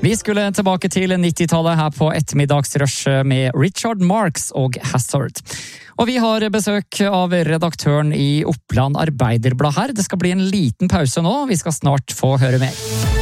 Vi skulle tilbake til 90-tallet her på ettermiddagsrush med Richard Marx og Hazard. Og vi har besøk av redaktøren i Oppland Arbeiderblad her. Det skal bli en liten pause nå, vi skal snart få høre mer.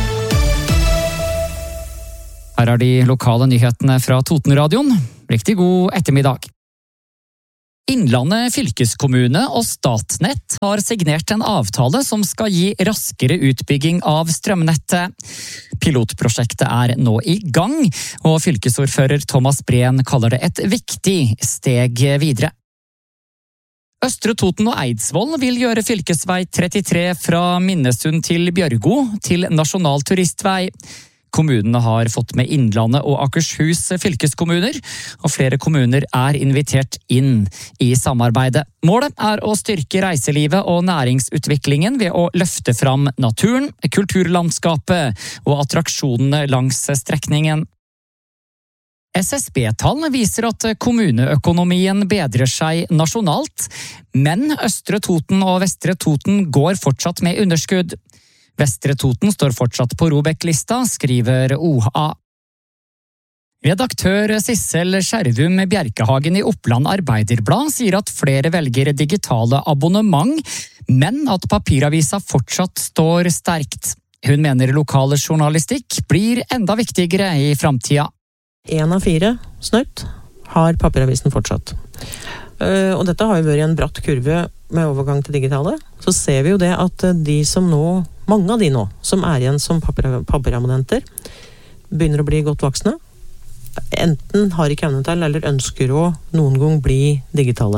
Her er de lokale nyhetene fra Totenradioen. Riktig god ettermiddag. Innlandet fylkeskommune og Statnett har signert en avtale som skal gi raskere utbygging av strømnettet. Pilotprosjektet er nå i gang, og fylkesordfører Thomas Breen kaller det et viktig steg videre. Østre Toten og Eidsvoll vil gjøre fylkesvei 33 fra Minnesund til Bjørgo til nasjonal turistvei. Kommunene har fått med Innlandet og Akershus fylkeskommuner, og flere kommuner er invitert inn i samarbeidet. Målet er å styrke reiselivet og næringsutviklingen ved å løfte fram naturen, kulturlandskapet og attraksjonene langs strekningen. SSB-tall viser at kommuneøkonomien bedrer seg nasjonalt, men Østre Toten og Vestre Toten går fortsatt med underskudd. Vestre Toten står fortsatt på ROBEK-lista, skriver OHA. Redaktør Sissel Skjervum Bjerkehagen i Oppland Arbeiderblad sier at flere velger digitale abonnement, men at papiravisa fortsatt står sterkt. Hun mener lokale journalistikk blir enda viktigere i framtida. 1 av 4 snøtt har papiravisen fortsatt. Og dette har jo vært en bratt kurve med overgang til digitale. Så ser vi jo det at mange av de nå, som er igjen som papirabonnenter, begynner å bli godt voksne. Enten har ikke evne til, eller ønsker å noen gang bli digitale.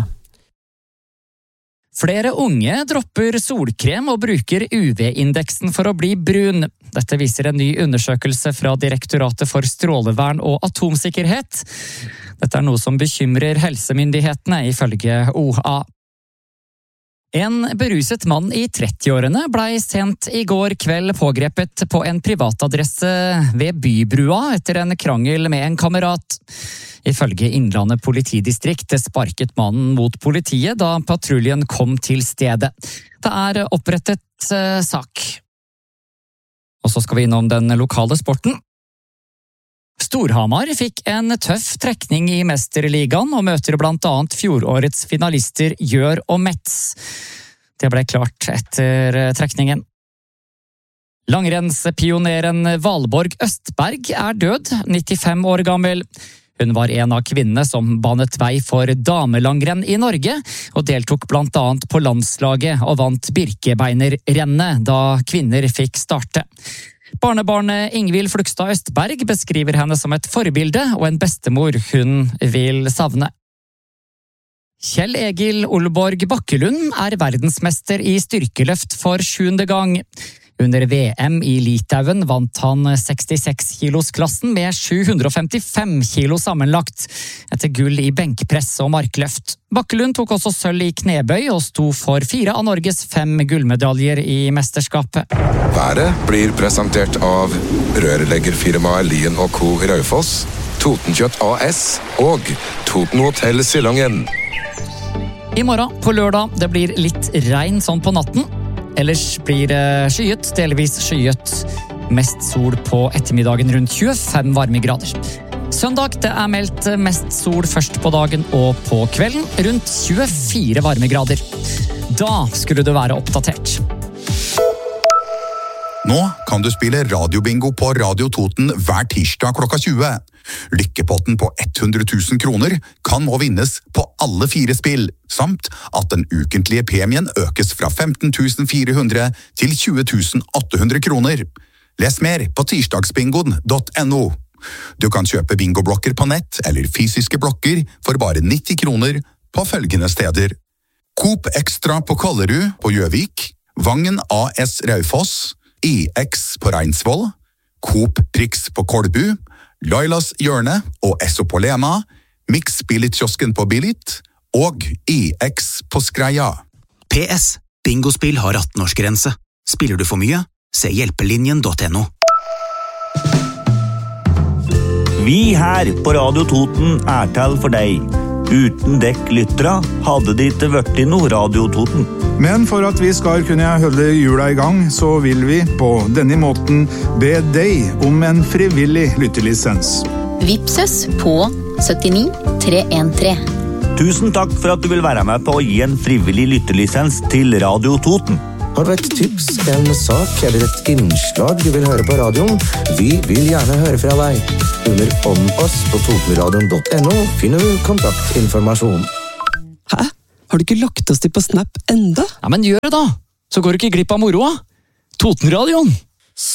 Flere unge dropper solkrem og bruker UV-indeksen for å bli brun. Dette viser en ny undersøkelse fra Direktoratet for strålevern og atomsikkerhet. Dette er noe som bekymrer helsemyndighetene, ifølge OHA. En beruset mann i 30-årene ble sent i går kveld pågrepet på en privatadresse ved Bybrua etter en krangel med en kamerat. Ifølge Innlandet politidistrikt sparket mannen mot politiet da patruljen kom til stedet. Det er opprettet sak. Og så skal vi innom den lokale sporten. Storhamar fikk en tøff trekning i Mesterligaen og møter blant annet fjorårets finalister Gjør og Metz. Det ble klart etter trekningen. Langrennspioneren Valborg Østberg er død, 95 år gammel. Hun var en av kvinnene som banet vei for damelangrenn i Norge, og deltok blant annet på landslaget og vant Birkebeinerrennet da kvinner fikk starte. Barnebarnet Ingvild Flugstad Østberg beskriver henne som et forbilde og en bestemor hun vil savne. Kjell Egil Olborg Bakkelund er verdensmester i styrkeløft for 7. gang. Under VM i Litauen vant han 66-kilosklassen med 755 kilo sammenlagt, etter gull i benkpress og markløft. Bakkelund tok også sølv i knebøy og sto for 4 av Norges 5 gullmedaljer i mesterskapet. Været blir presentert av rørleggerfirmaet Lien & Co. Raufoss, Totenkjøtt AS og Toten Hotel Silangen. I morgen på lørdag, det blir litt regn sånn på natten. Ellers blir det skyet, delvis skyet. Mest sol på ettermiddagen rundt 25 varmegrader. Søndag det er meldt mest sol først på dagen og på kvelden, rundt 24 varmegrader. Da skulle du være oppdatert. Nå kan du spille radiobingo på Radio Toten hver tirsdag klokka 20. Lykkepotten på 100 000 kroner kan nå vinnes på alle 4 spill, samt at den ukentlige premien økes fra 15 400 til 20 800 kroner. Les mer på tirsdagsbingoen.no. Du kan kjøpe bingoblokker på nett eller fysiske blokker for bare 90 kroner på følgende steder. Coop Extra på Kollerud på Gjøvik, Vangen AS Raufoss, EX på Reinsvoll, Coop Prix på Kolbu, Lailas Hjørne og Esso på Lena, Mix Billit-kiosken på Billit og EX på Skreia. PS. Bingospill har 18-årsgrense. Spiller du for mye? Se hjelpelinjen.no. Vi her på Radio Toten er til for deg. Uten dekk lyttere hadde det ikke vært noe Radio Toten. Men for at vi skal kunne holde jula i gang, så vil vi på denne måten be deg om en frivillig lyttelisens. Vips oss på 79 313. Tusen takk for at du vil være med på å gi en frivillig lyttelisens til Radio Toten. Har du et tips, en sak eller et innslag du vil høre på radioen? Vi vil gjerne høre fra deg. Under Om oss på totenradion.no finner du kontaktinformasjon. Hæ? Har du ikke lagt oss til på Snap enda? Ja, men gjør det da! Så går du ikke glipp av moroa. Totenradion!